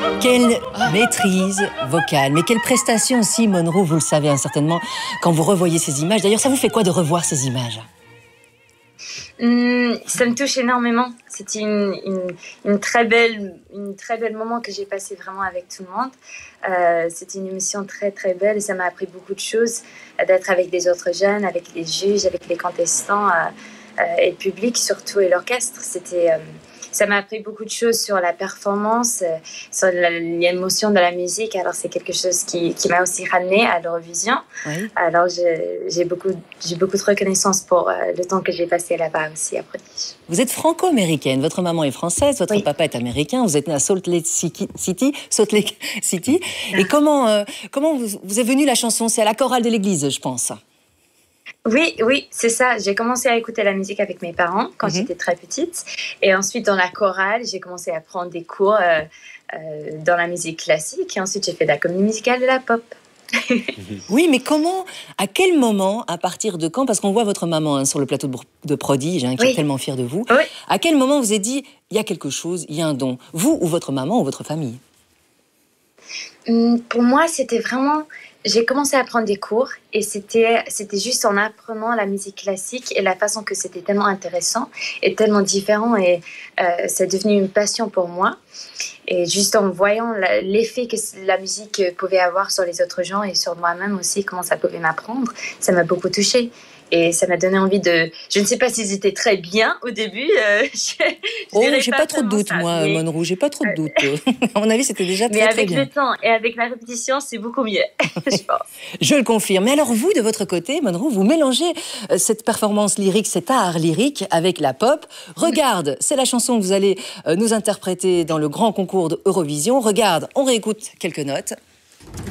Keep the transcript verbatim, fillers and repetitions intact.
Quelle maîtrise vocale, mais quelle prestation aussi, Monroe, vous le savez hein, certainement, quand vous revoyez ces images. D'ailleurs, ça vous fait quoi de revoir ces images? Mmh, ça me touche énormément. C'était une, une, une très belle, une très belle moment que j'ai passé vraiment avec tout le monde. Euh, c'était une émission très très belle et ça m'a appris beaucoup de choses, euh, d'être avec des autres jeunes, avec les juges, avec les contestants euh, euh, et le public surtout et l'orchestre. C'était, euh, ça m'a appris beaucoup de choses sur la performance, euh, sur l'émotion de la musique. Alors c'est quelque chose qui, qui m'a aussi ramené à l'Eurovision. Oui. Alors j'ai, j'ai, beaucoup, j'ai beaucoup de reconnaissance pour euh, le temps que j'ai passé là-bas aussi à Prodige. Vous êtes franco-américaine, votre maman est française, votre oui. papa est américain, vous êtes née à Salt Lake City, Salt Lake City. Et comment, euh, comment vous, vous est venue la chanson? C'est à la chorale de l'église, je pense. Oui, oui, c'est ça. J'ai commencé à écouter la musique avec mes parents quand mm-hmm. j'étais très petite. Et ensuite, dans la chorale, j'ai commencé à prendre des cours euh, euh, dans la musique classique. Et ensuite, j'ai fait de la comédie musicale et de la pop. Oui, mais comment, à quel moment, à partir de quand, parce qu'on voit votre maman hein, sur le plateau de, de Prodige, hein, qui oui. est tellement fière de vous, oui. à quel moment vous vous êtes dit, il y a quelque chose, il y a un don, vous ou votre maman ou votre famille? hum, Pour moi, c'était vraiment... J'ai commencé à prendre des cours et c'était, c'était juste en apprenant la musique classique et la façon que c'était tellement intéressant et tellement différent et euh, c'est devenu une passion pour moi. Et juste en voyant la, l'effet que la musique pouvait avoir sur les autres gens et sur moi-même aussi, comment ça pouvait m'apprendre, ça m'a beaucoup touchée. Et ça m'a donné envie de... Je ne sais pas s'ils étaient très bien au début. Euh, je, je oh, j'ai pas, pas trop de doutes, moi, mais... Monroe. J'ai pas trop de doutes. À mon avis, c'était déjà très, mais très bien. Mais avec le temps et avec la répétition, c'est beaucoup mieux, je pense. Je le confirme. Mais alors, vous, de votre côté, Monroe, vous mélangez cette performance lyrique, cet art lyrique avec la pop. Regarde, c'est la chanson que vous allez nous interpréter dans le grand concours d'Eurovision. Regarde, on réécoute quelques notes.